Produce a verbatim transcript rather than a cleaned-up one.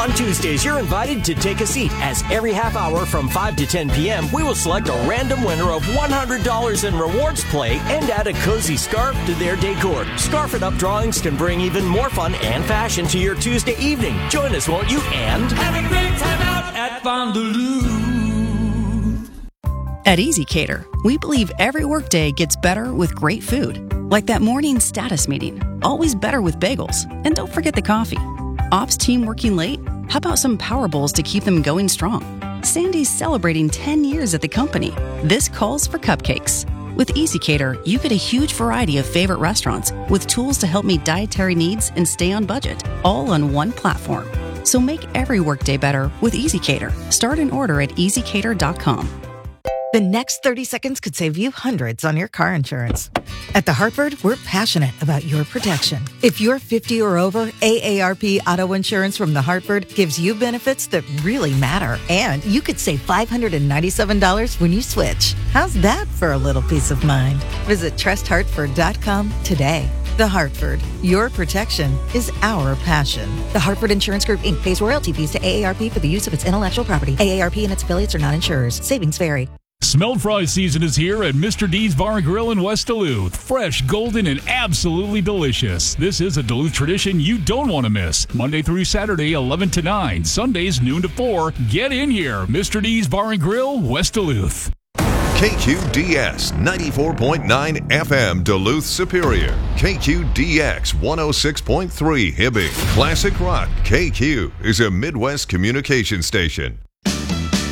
On Tuesdays, you're invited to take a seat as every half hour from five to ten p.m., we will select a random winner of one hundred dollars in rewards play and add a cozy scarf to their decor. Scarf It Up drawings can bring even more fun and fashion to your Tuesday evening. Join us, won't you? And have a great time out at Fondue. At EasyCater, we believe every workday gets better with great food. Like that morning status meeting, always better with bagels. And don't forget the coffee. Ops team working late? How about some Power Bowls to keep them going strong? Sandy's celebrating ten years at the company. This calls for cupcakes. With EasyCater, you get a huge variety of favorite restaurants with tools to help meet dietary needs and stay on budget, all on one platform. So make every workday better with EasyCater. Start an order at easy cater dot com. The next thirty seconds could save you hundreds on your car insurance. At The Hartford, we're passionate about your protection. If you're fifty or over, A A R P Auto Insurance from The Hartford gives you benefits that really matter. And you could save five hundred ninety-seven dollars when you switch. How's that for a little peace of mind? Visit trust hartford dot com today. The Hartford, your protection is our passion. The Hartford Insurance Group, Incorporated pays royalty fees to A A R P for the use of its intellectual property. A A R P and its affiliates are not insurers. Savings vary. Smelled fry season is here at Mister D's Bar and Grill in West Duluth. Fresh, golden, and absolutely delicious. This is a Duluth tradition you don't want to miss. Monday through Saturday, eleven to nine. Sundays, noon to four. Get in here. Mister D's Bar and Grill, West Duluth. K Q D S ninety-four point nine F M Duluth Superior. K Q D X one oh six point three Hibbing. Classic Rock K Q is a Midwest communication station.